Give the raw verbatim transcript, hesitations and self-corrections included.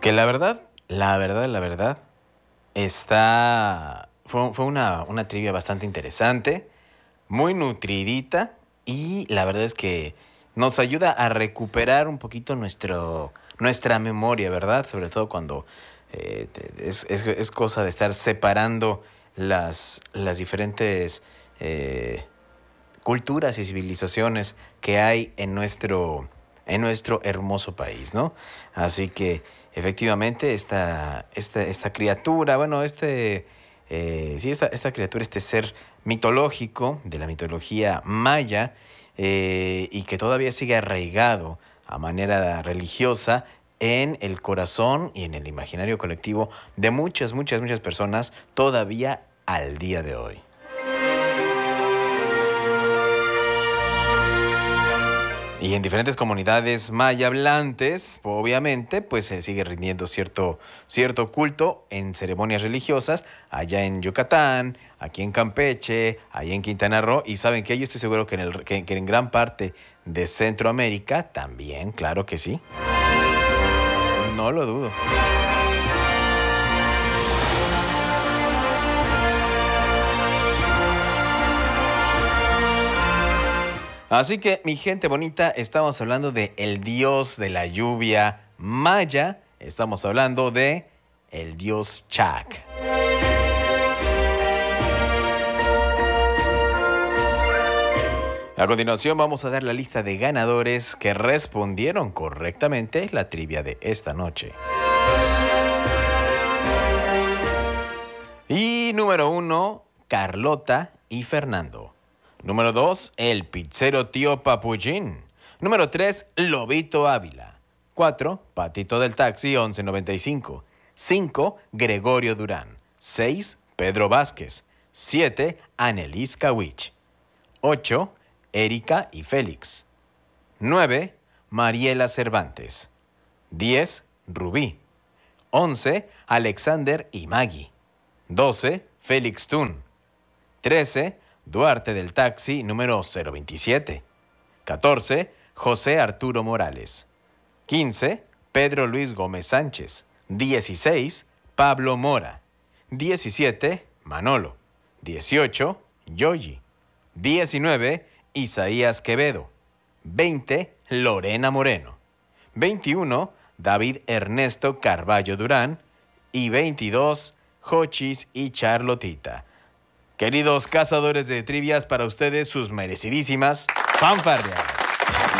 Que la verdad, la verdad, la verdad, está... Fue, fue una, una trivia bastante interesante, muy nutridita y la verdad es que nos ayuda a recuperar un poquito nuestro, nuestra memoria, ¿verdad? Sobre todo cuando eh, es, es, es cosa de estar separando las, las diferentes eh, culturas y civilizaciones que hay en nuestro, en nuestro hermoso país, ¿no? Así que efectivamente esta, esta, esta criatura, bueno, este, eh, sí, esta, esta criatura, este ser mitológico de la mitología maya eh, y que todavía sigue arraigado a manera religiosa en el corazón y en el imaginario colectivo de muchas, muchas, muchas personas todavía al día de hoy. Y en diferentes comunidades maya hablantes, obviamente, pues se sigue rindiendo cierto, cierto culto en ceremonias religiosas, allá en Yucatán, aquí en Campeche, allá en Quintana Roo, y saben que yo estoy seguro que en, el, que, que en gran parte de Centroamérica también, claro que sí. No lo dudo. Así que, mi gente bonita, estamos hablando de el dios de la lluvia maya. Estamos hablando de el dios Chac. A continuación vamos a dar la lista de ganadores que respondieron correctamente la trivia de esta noche. Y número uno, Carlota y Fernando. Número dos, el pizzero tío Papullín. Número tres, Lobito Ávila. cuatro, Patito del Taxi once noventa y cinco. cinco, Gregorio Durán. seis, Pedro Vázquez. siete, Anelis Kawich. ocho, Erika y Félix. nueve, Mariela Cervantes. diez, Rubí. once, Alexander y Maggie. doce, Félix Tun. trece, Duarte del Taxi número cero veintisiete. catorce, José Arturo Morales. quince, Pedro Luis Gómez Sánchez. dieciséis, Pablo Mora. diecisiete, Manolo. dieciocho, Yoyi. diecinueve, Isaías Quevedo. veinte, Lorena Moreno. veintiuno, David Ernesto Carballo Durán. Y veintidós, Jochis y Charlotita. Queridos cazadores de trivias, para ustedes sus merecidísimas fanfarrias.